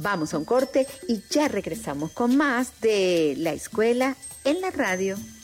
Vamos a un corte y ya regresamos con más de La Escuela en la Radio.